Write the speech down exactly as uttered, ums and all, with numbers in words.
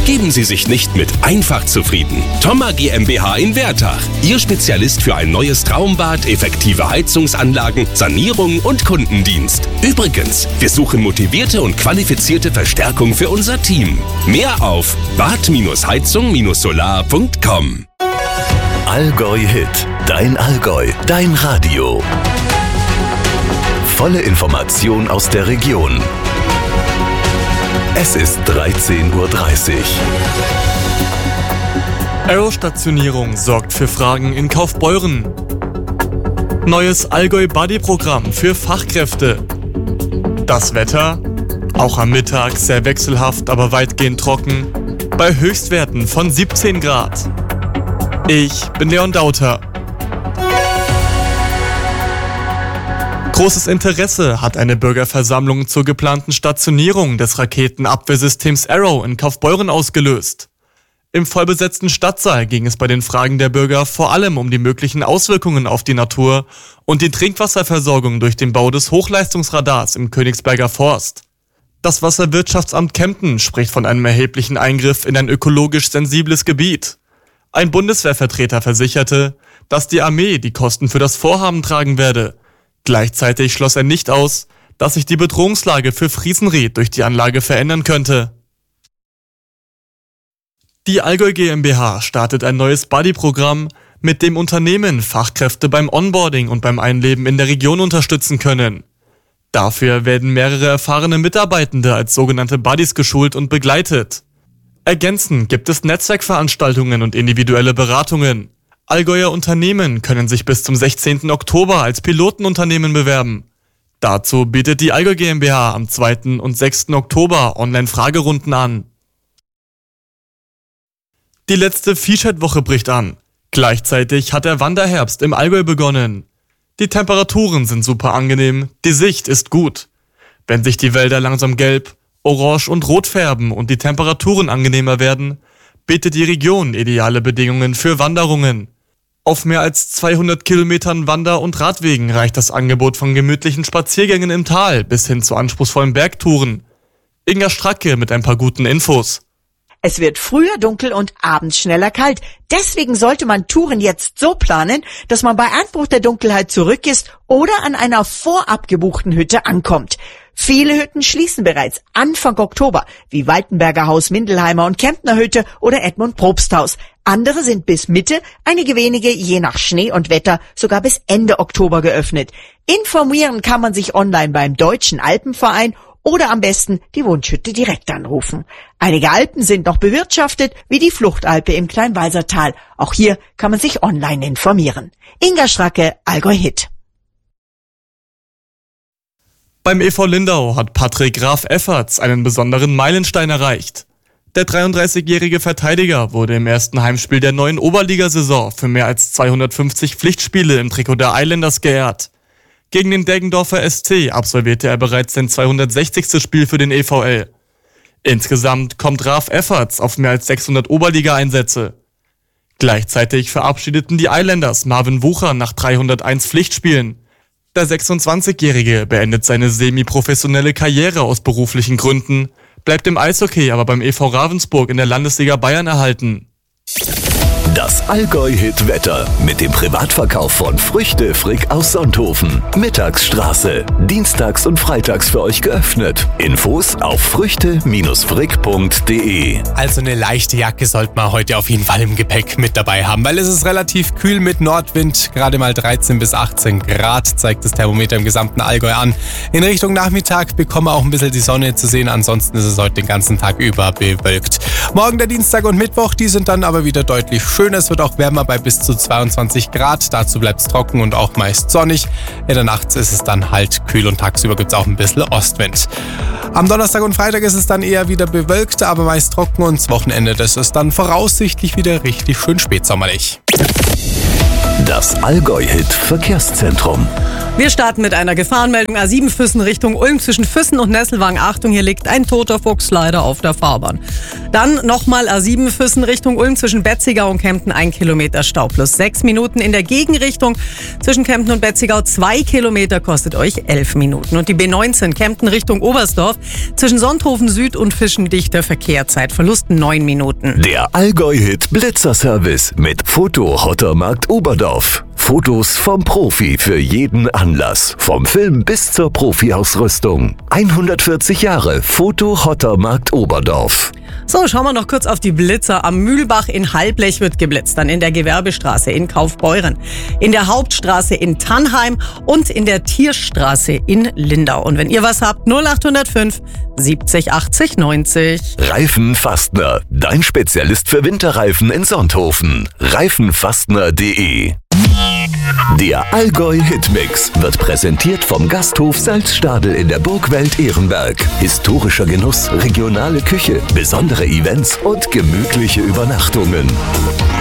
Geben Sie sich nicht mit einfach zufrieden. Thoma GmbH in Wertach. Ihr Spezialist für ein neues Traumbad, effektive Heizungsanlagen, Sanierung und Kundendienst. Übrigens, wir suchen motivierte und qualifizierte Verstärkung für unser Team. Mehr auf bad heizung solar punkt com. Allgäu Hit. Dein Allgäu. Dein Radio. Volle Information aus der Region. Es ist dreizehn Uhr dreißig. Aero-Stationierung sorgt für Fragen in Kaufbeuren. Neues Allgäu-Buddy-Programm für Fachkräfte. Das Wetter? Auch am Mittag sehr wechselhaft, aber weitgehend trocken. Bei Höchstwerten von siebzehn Grad. Ich bin Leon Dauter. Großes Interesse hat eine Bürgerversammlung zur geplanten Stationierung des Raketenabwehrsystems Arrow in Kaufbeuren ausgelöst. Im vollbesetzten Stadtsaal ging es bei den Fragen der Bürger vor allem um die möglichen Auswirkungen auf die Natur und die Trinkwasserversorgung durch den Bau des Hochleistungsradars im Königsberger Forst. Das Wasserwirtschaftsamt Kempten spricht von einem erheblichen Eingriff in ein ökologisch sensibles Gebiet. Ein Bundeswehrvertreter versicherte, dass die Armee die Kosten für das Vorhaben tragen werde. Gleichzeitig schloss er nicht aus, dass sich die Bedrohungslage für Friesenried durch die Anlage verändern könnte. Die Allgäu GmbH startet ein neues Buddy-Programm, mit dem Unternehmen Fachkräfte beim Onboarding und beim Einleben in der Region unterstützen können. Dafür werden mehrere erfahrene Mitarbeitende als sogenannte Buddies geschult und begleitet. Ergänzend gibt es Netzwerkveranstaltungen und individuelle Beratungen. Allgäuer Unternehmen können sich bis zum sechzehnten Oktober als Pilotenunternehmen bewerben. Dazu bietet die Allgäu GmbH am zweiten und sechsten Oktober Online-Fragerunden an. Die letzte Viehshed-Woche bricht an. Gleichzeitig hat der Wanderherbst im Allgäu begonnen. Die Temperaturen sind super angenehm, die Sicht ist gut. Wenn sich die Wälder langsam gelb, orange und rot färben und die Temperaturen angenehmer werden, bietet die Region ideale Bedingungen für Wanderungen. Auf mehr als zweihundert Kilometern Wander- und Radwegen reicht das Angebot von gemütlichen Spaziergängen im Tal bis hin zu anspruchsvollen Bergtouren. Inga Stracke mit ein paar guten Infos. Es wird früher dunkel und abends schneller kalt. Deswegen sollte man Touren jetzt so planen, dass man bei Einbruch der Dunkelheit zurück ist oder an einer vorab gebuchten Hütte ankommt. Viele Hütten schließen bereits Anfang Oktober, wie Waltenberger Haus, Mindelheimer und Kemptner Hütte oder Edmund Probst Haus. Andere sind bis Mitte, einige wenige je nach Schnee und Wetter sogar bis Ende Oktober geöffnet. Informieren kann man sich online beim Deutschen Alpenverein oder am besten die Wunschhütte direkt anrufen. Einige Alpen sind noch bewirtschaftet, wie die Fluchtalpe im Kleinwalsertal. Auch hier kann man sich online informieren. Inga Stracke, Allgäu Hit. Beim E V Lindau hat Patrick Graf Efferts einen besonderen Meilenstein erreicht. Der dreiunddreißigjährige Verteidiger wurde im ersten Heimspiel der neuen Oberligasaison für mehr als zweihundertfünfzig Pflichtspiele im Trikot der Islanders geehrt. Gegen den Deggendorfer S C absolvierte er bereits sein zweihundertsechzigste Spiel für den E V L. Insgesamt kommt Graf Efferts auf mehr als sechshundert Oberliga-Einsätze. Gleichzeitig verabschiedeten die Islanders Marvin Wucher nach dreihunderteins Pflichtspielen. Der sechsundzwanzigjährige beendet seine semi-professionelle Karriere aus beruflichen Gründen, bleibt im Eishockey aber beim E V Ravensburg in der Landesliga Bayern erhalten. Das Allgäu-Hit-Wetter mit dem Privatverkauf von Früchte Frick aus Sonthofen. Mittagsstraße. Dienstags und freitags für euch geöffnet. Infos auf früchte frick punkt de. Also eine leichte Jacke sollte man heute auf jeden Fall im Gepäck mit dabei haben, weil es ist relativ kühl mit Nordwind. Gerade mal dreizehn bis achtzehn Grad zeigt das Thermometer im gesamten Allgäu an. In Richtung Nachmittag bekommen wir auch ein bisschen die Sonne zu sehen. Ansonsten ist es heute den ganzen Tag über bewölkt. Morgen der Dienstag und Mittwoch, die sind dann aber wieder deutlich schön. Es wird auch wärmer bei bis zu zweiundzwanzig Grad. Dazu bleibt es trocken und auch meist sonnig. In der Nacht ist es dann halt kühl und tagsüber gibt es auch ein bisschen Ostwind. Am Donnerstag und Freitag ist es dann eher wieder bewölkt, aber meist trocken und das Wochenende, das ist dann voraussichtlich wieder richtig schön spätsommerlich. Das Allgäu-Hit Verkehrszentrum. Wir starten mit einer Gefahrenmeldung. A sieben Füssen Richtung Ulm zwischen Füssen und Nesselwang. Achtung, hier liegt ein toter Fuchs leider auf der Fahrbahn. Dann nochmal A sieben Füssen Richtung Ulm zwischen Betzigau und Kempten. Ein Kilometer Stau plus sechs Minuten. In der Gegenrichtung zwischen Kempten und Betzigau zwei Kilometer kostet euch elf Minuten. Und die B neunzehn Kempten Richtung Oberstdorf zwischen Sonthofen Süd und Fischendichter Verkehrzeitverlust neun Minuten. Der Allgäu-Hit Blitzerservice mit Foto Hottermarkt Oberdorf. Fotos vom Profi für jeden Anlass. Vom Film bis zur Profi-Ausrüstung. hundertvierzig Jahre Foto Hottermarkt Oberdorf. So, schauen wir noch kurz auf die Blitzer. Am Mühlbach in Halblech wird geblitzt, dann in der Gewerbestraße in Kaufbeuren, in der Hauptstraße in Tannheim und in der Tierstraße in Lindau. Und wenn ihr was habt, null acht null fünf siebzig achtzig neunzig. Reifenfastner, dein Spezialist für Winterreifen in Sonthofen. reifenfastner punkt de. Der Allgäu-Hitmix wird präsentiert vom Gasthof Salzstadel in der Burgwelt Ehrenberg. Historischer Genuss, regionale Küche, besondere Events und gemütliche Übernachtungen.